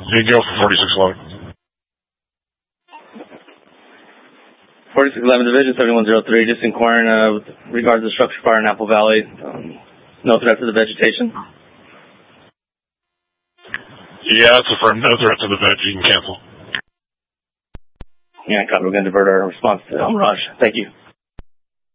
You can go for 4611. 4611 Division 7103, just inquiring with regards to the structure fire in Apple Valley. No threat to the vegetation? Yeah, it's affirmed. No threat to the veg. You can cancel. Yeah, copy. We're going to divert our response to Mirage. Thank you.